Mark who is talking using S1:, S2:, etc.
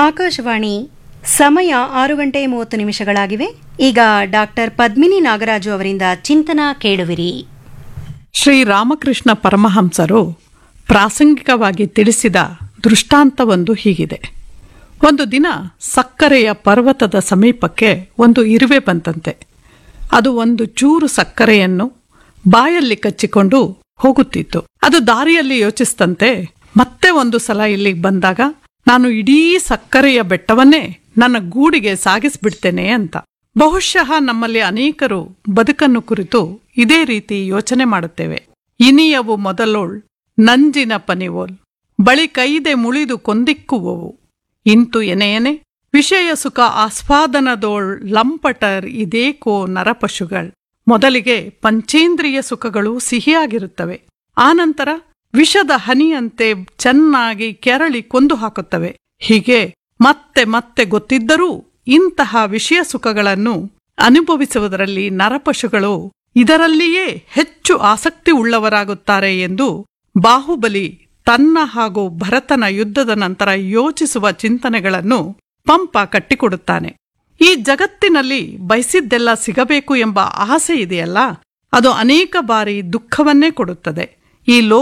S1: ಆಕಾಶವಾಣಿ ಸಮಯ 6:30 ಈಗ ಡಾಕ್ಟರ್ ಪದ್ಮಿನಿ ನಾಗರಾಜು ಅವರಿಂದ ಚಿಂತನ ಕೇಳುವಿರಿ.
S2: ಶ್ರೀರಾಮಕೃಷ್ಣ ಪರಮಹಂಸರು ಪ್ರಾಸಂಗಿಕವಾಗಿ ತಿಳಿಸಿದ ದೃಷ್ಟಾಂತವೊಂದು ಹೀಗಿದೆ. ಒಂದು ದಿನ ಸಕ್ಕರೆಯ ಪರ್ವತದ ಸಮೀಪಕ್ಕೆ ಒಂದು ಇರುವೆ ಬಂತಂತೆ. ಅದು ಒಂದು ಚೂರು ಸಕ್ಕರೆಯನ್ನು ಬಾಯಲ್ಲಿ ಕಚ್ಚಿಕೊಂಡು ಹೋಗುತ್ತಿತ್ತು. ಅದು ದಾರಿಯಲ್ಲಿ ಯೋಚಿಸ್ತಂತೆ, ಮತ್ತೆ ಒಂದು ಸಲ ಇಲ್ಲಿಗೆ ಬಂದಾಗ ನಾನು ಇಡೀ ಸಕ್ಕರೆಯ ಬೆಟ್ಟವನ್ನೇ ನನ್ನ ಗೂಡಿಗೆ ಸಾಗಿಸ್ಬಿಡ್ತೇನೆ ಅಂತ. ಬಹುಶಃ ನಮ್ಮಲ್ಲಿ ಅನೇಕರು ಬದುಕನ್ನು ಕುರಿತು ಇದೇ ರೀತಿ ಯೋಚನೆ ಮಾಡುತ್ತೇವೆ. ಇನಿಯವು ಮೊದಲೋಳ್ ನಂಜಿನ ಪನಿವೋಲ್ ಬಳಿ ಕೈದೆ ಮುಳಿದು ಕೊಂದಿಕ್ಕುವವು ಇಂತು ಎನೆಯನೆ ವಿಷಯ ಸುಖ ಆಸ್ವಾದನದೋಳ್ ಲಂಪಟರ್ ಇದೇಕೋ ನರಪಶುಗಳ್. ಮೊದಲಿಗೆ ಪಂಚೇಂದ್ರಿಯ ಸುಖಗಳು ಸಿಹಿಯಾಗಿರುತ್ತವೆ, ಆನಂತರ ವಿಷದ ಹನಿಯಂತೆ ಚೆನ್ನಾಗಿ ಕೆರಳಿ ಕೊಂದು ಹಾಕುತ್ತವೆ. ಹೀಗೆ ಮತ್ತೆ ಮತ್ತೆ ಗೊತ್ತಿದ್ದರೂ ಇಂತಹ ವಿಷಯ ಸುಖಗಳನ್ನು ಅನುಭವಿಸುವುದರಲ್ಲಿ ನರಪಶುಗಳು ಇದರಲ್ಲಿಯೇ ಹೆಚ್ಚು ಆಸಕ್ತಿ ಉಳ್ಳವರಾಗುತ್ತಾರೆ ಎಂದು ಬಾಹುಬಲಿ ತನ್ನ ಹಾಗೂ ಭರತನ ಯುದ್ಧದ ನಂತರ ಯೋಚಿಸುವ ಚಿಂತನೆಗಳನ್ನು ಪಂಪ ಕಟ್ಟಿಕೊಡುತ್ತಾನೆ. ಈ ಜಗತ್ತಿನಲ್ಲಿ ಬಯಸಿದ್ದೆಲ್ಲ ಸಿಗಬೇಕು ಎಂಬ ಆಸೆ ಇದೆಯಲ್ಲ, ಅದು ಅನೇಕ ಬಾರಿ ದುಃಖವನ್ನೇ ಕೊಡುತ್ತದೆ. ಈ